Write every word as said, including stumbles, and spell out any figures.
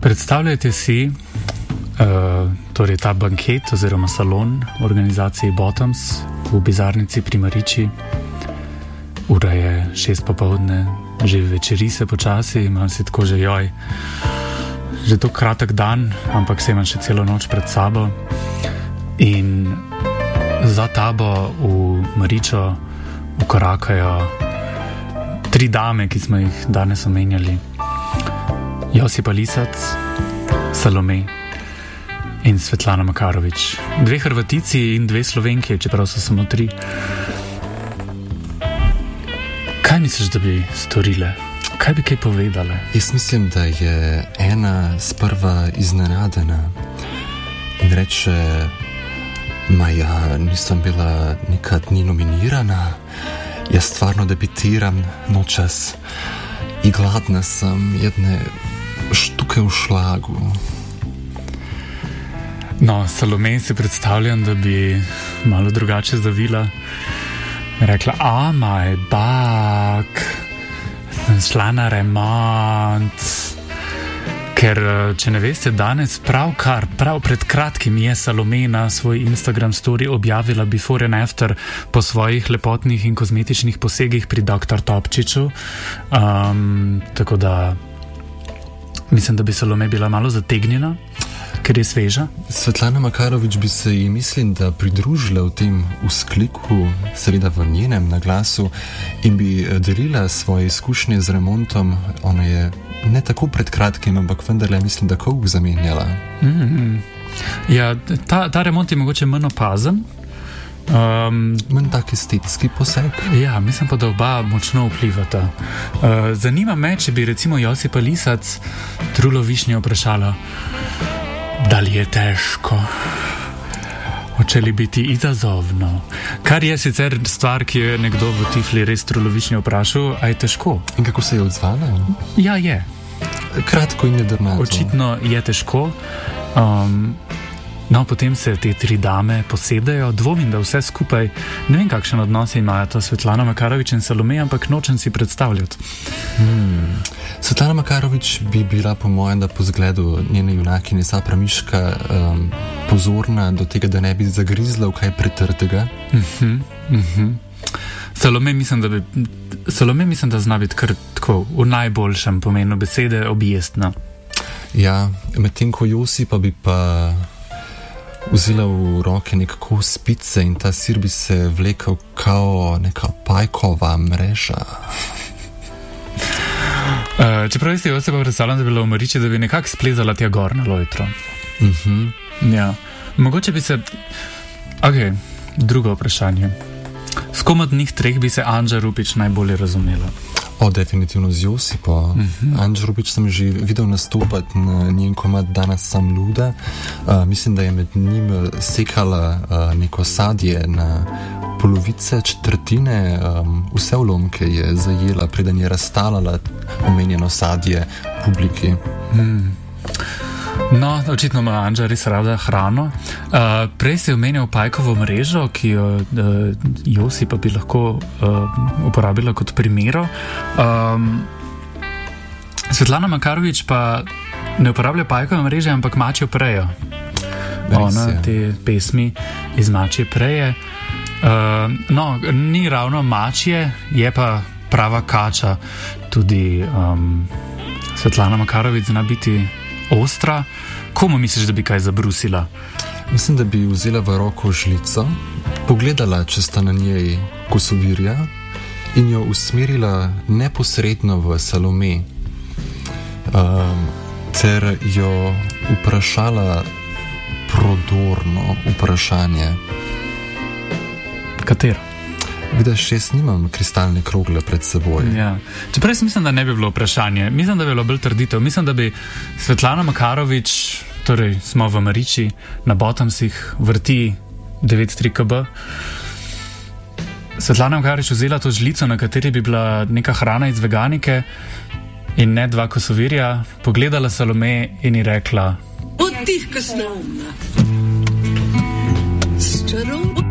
Predstavljajte si uh, torej ta banket oziroma salon v organizaciji Bottoms v bizarnici pri Mariči. Ura je šest popoldne, že večeri se počasi, imam si tako že joj. Že to kratek dan, ampak se imam še celo noč pred sabo. In za tabo v Maričo ukorakajo tri dame, ki smo jih danes omenjali. Josipa Lisac, Salome in Svetlana Makarovič. Dve Hrvatici in dve Slovenke, čeprav so samo tri. Kaj misliš, da bi storile? Kaj bi kaj povedale? Jaz mislim, da je ena sprva iznenadena in reče, ma ja, nisem bila nikad ni nominirana, jaz stvarno debitiram nočas i gladna sam jedne štuke v šlagu. No, Salome si predstavljam, da bi malo drugače zavila. Rekla, a maj bak, sem šla na remont. Ker, če ne veste, danes pravkar, prav pred kratkim je Salome na svoj Instagram story objavila before and after po svojih lepotnih in kozmetičnih posegih pri doktor Topčiču. Um, tako da mislim, da bi Salome bila malo zategnjena, ker je sveža. Svetlana Makarovič bi se ji, mislim, da pridružila v tem vzkliku, seveda v njenem naglasu, in bi delila svoje izkušnje z remontom. Ona je ne tako pred kratkim, ampak vendarle mislim, da koga zamenjala. Mm-hmm. Ja, ta, ta remont je mogoče manj opazen. Um, manj tak estetski poseg. Ja, mislim pa, da oba močno vplivata. Uh, zanima me, če bi recimo Josipa Lisac trulo višnje vprašala, da li je težko, hoče li biti izazovno. Kar je sicer stvar, ki je nekdo v Tifli res trulo višnje vprašal, a je težko. In kako se je odzvala? Ja, je. Kratko in jedrnato. Očitno je težko. Um, no, potem se te tri dame posedejo. Dvomim, da vse skupaj, ne vem, kakšen odnos imajo ta Svetlana Makarovič in Salome, ampak nočem si predstavljati. Hmm. Svetlana Makarovič bi bila po mojem, da po zgledu njene junakinje Sapra Miška um, pozorna do tega, da ne bi zagrizla v kaj pretrtega. Uh-huh, uh-huh. Salome mislim, da bi Salome mislim, da zna biti kar tako v najboljšem pomenu besede objestna. Ja, medtem ko Josi pa bi pa vzela v roke nek kos pice in ta sir bi se vlekel kao neka pajkova mreža. Uh, čeprav jaz se pa predstavljam, da bi bilo v Mariči, da bi nekako splezala tja gor na lojtro. Uh-huh. Ja. Mogoče bi se... Ok, drugo vprašanje. S kom od njih treh bi se Anđa Rupić najbolje razumela? O, definitivno z Josipo. Uh-huh. Anđa Rupić sem že videl nastopati na njen komad Danas sam luda. Uh, mislim, da je med njim sekala uh, neko sadje na polovice, četrtine, um, vse ulomke je zajela, preden je razstalala omenjeno sadje publiki. Hmm. No, očitno ima Anđa res rada hrano. Uh, prej si omenjal pajkovo mrežo, ki jo uh, Josi pa bi lahko uh, uporabila kot primero. Um, Svetlana Makarovič pa ne uporablja pajkove mreže, ampak mačjo prejo. Ona te pesmi iz mačje preje. Uh, no, ni ravno mačje, je pa prava kača. Tudi um, Svetlana Makarovič zna biti ostra. Komu misliš, da bi kaj zabrusila? Mislim, da bi vzela v roko žlico, pogledala, če sta na njej kosovirja in jo usmerila neposredno v Salome, um, ter jo vprašala prodorno vprašanje. Katero? Vidiš, jaz nimam kristalne krogle pred seboj. Ja. Čeprav jaz mislim, da ne bi bilo vprašanje. Mislim, da bi bilo bolj trditev. Mislim, da bi Svetlana Makarovič, torej smo v Mariči, na Bottomsih, vrti devet tri K B. Svetlana Makarovič vzela to žlico, na kateri bi bila neka hrana iz veganike in ne dva kosovirja, pogledala Salome in ji rekla: Od tih, ko smo umna. S čarom